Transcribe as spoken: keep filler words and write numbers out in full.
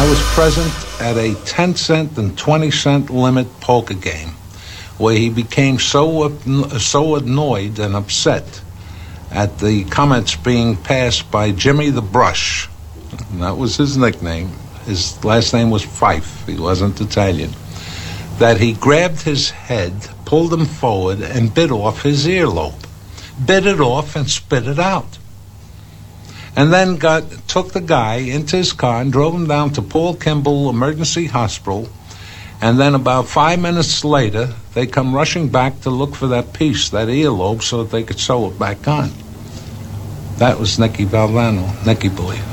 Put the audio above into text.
I was present at a ten cent and twenty cent limit poker game where he became so so annoyed and upset at the comments being passed by Jimmy the Brush. And that was his nickname. His last name was Fife. He wasn't Italian. That he grabbed his head, pulled him forward, and bit off his earlobe. Bit it off and spit it out. And then got took the guy into his car and drove him down to Paul Kimball Emergency Hospital. And then about five minutes later, they come rushing back to look for that piece, that earlobe, so that they could sew it back on. That was Nicky Valvano, Nicky Boy.